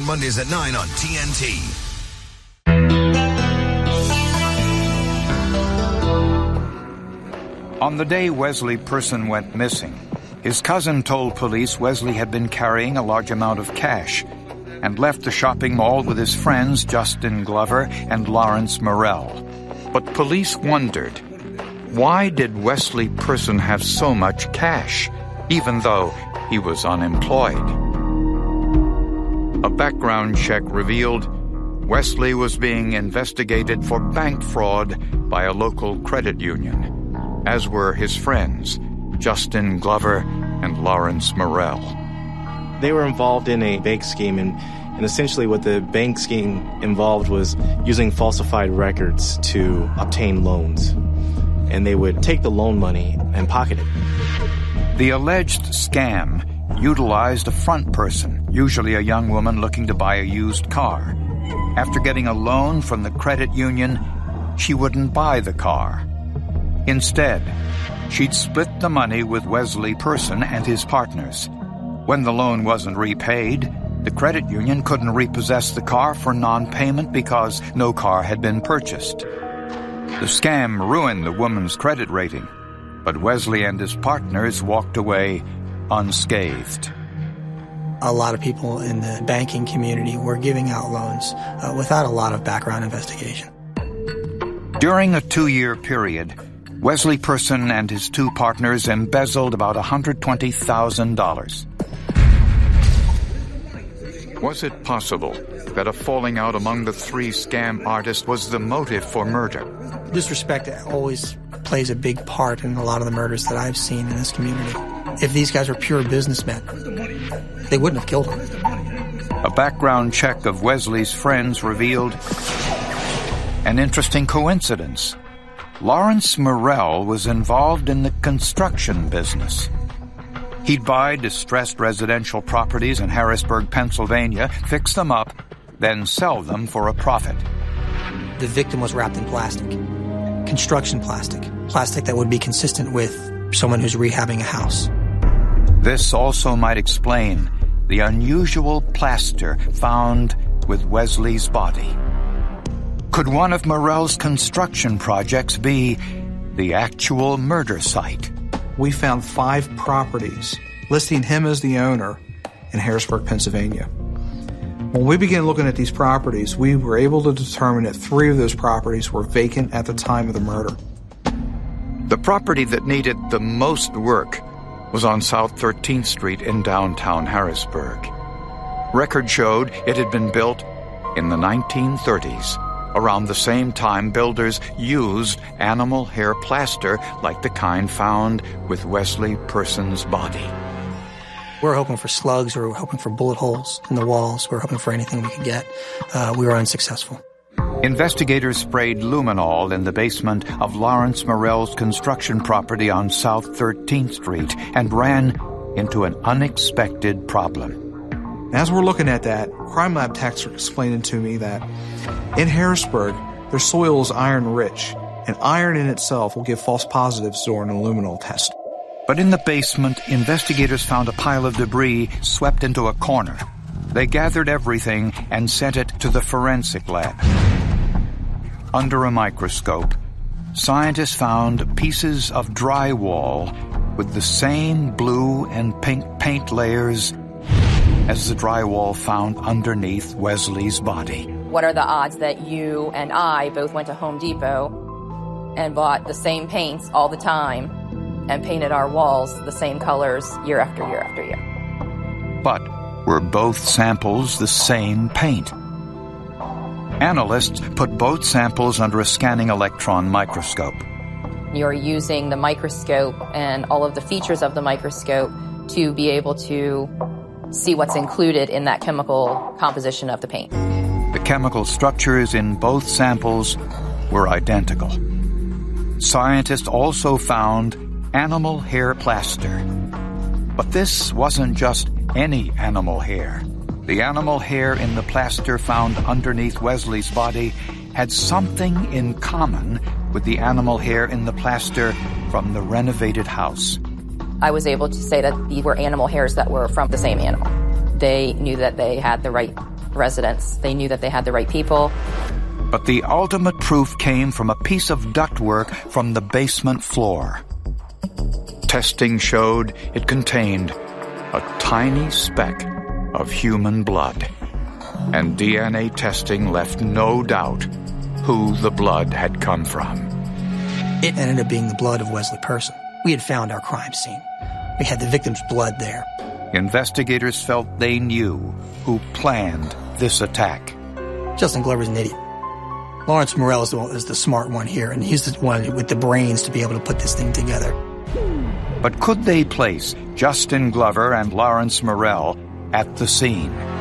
Mondays at 9 on TNT. On the day Wesley Person went missing, his cousin told police Wesley had been carrying a large amount of cash and left the shopping mall with his friends Justin Glover and Lawrence Morrell. But police wondered, why did Wesley Person have so much cash, even though he was unemployed? A background check revealed Wesley was being investigated for bank fraud by a local credit union, as were his friends, Justin Glover and Lawrence Morrell. They were involved in a bank scheme, and essentially what the bank scheme involved was using falsified records to obtain loans. And they would take the loan money and pocket it. The alleged scam utilized a front person, usually a young woman looking to buy a used car. After getting a loan from the credit union, she wouldn't buy the car. Instead, she'd split the money with Wesley Person and his partners. When the loan wasn't repaid, the credit union couldn't repossess the car for non-payment because no car had been purchased. The scam ruined the woman's credit rating, but Wesley and his partners walked away unscathed. A lot of people in the banking community were giving out loans without a lot of background investigation. During a 2-year period, Wesley Person and his two partners embezzled about $120,000. Was it possible that a falling out among the three scam artists was the motive for murder? Disrespect always plays a big part in a lot of the murders that I've seen in this community. If these guys were pure businessmen, they wouldn't have killed him. A background check of Wesley's friends revealed an interesting coincidence. Lawrence Morrell was involved in the construction business. He'd buy distressed residential properties in Harrisburg, Pennsylvania, fix them up, then sell them for a profit. The victim was wrapped in plastic. Construction plastic. Plastic that would be consistent with someone who's rehabbing a house. This also might explain the unusual plaster found with Wesley's body. Could one of Morrell's construction projects be the actual murder site? We found 5 properties listing him as the owner in Harrisburg, Pennsylvania. When we began looking at these properties, we were able to determine that 3 of those properties were vacant at the time of the murder. The property that needed the most work was on South 13th Street in downtown Harrisburg. Record showed it had been built in the 1930s. Around the same time, builders used animal hair plaster like the kind found with Wesley Person's body. We were hoping for slugs, we were hoping for bullet holes in the walls, we were hoping for anything we could get. We were unsuccessful. Investigators sprayed luminol in the basement of Lawrence Morrell's construction property on South 13th Street and ran into an unexpected problem. As we're looking at that, crime lab techs are explaining to me that in Harrisburg, their soil is iron-rich, and iron in itself will give false positives during an luminol test. But in the basement, investigators found a pile of debris swept into a corner. They gathered everything and sent it to the forensic lab. Under a microscope, scientists found pieces of drywall with the same blue and pink paint layers as the drywall found underneath Wesley's body. What are the odds that you and I both went to Home Depot and bought the same paints all the time and painted our walls the same colors year after year after year? But were both samples the same paint? Analysts put both samples under a scanning electron microscope. You're using the microscope and all of the features of the microscope to be able to see what's included in that chemical composition of the paint. The chemical structures in both samples were identical. Scientists also found animal hair plaster. But this wasn't just any animal hair. The animal hair in the plaster found underneath Wesley's body had something in common with the animal hair in the plaster from the renovated house. I was able to say that these were animal hairs that were from the same animal. They knew that they had the right residents. They knew that they had the right people. But the ultimate proof came from a piece of ductwork from the basement floor. Testing showed it contained a tiny speck of human blood. And DNA testing left no doubt who the blood had come from. It ended up being the blood of Wesley Person. We had found our crime scene. We had the victim's blood there. Investigators felt they knew who planned this attack. Justin Glover's an idiot. Lawrence Morrell is the smart one here, and he's the one with the brains to be able to put this thing together. But could they place Justin Glover and Lawrence Morrell at the scene?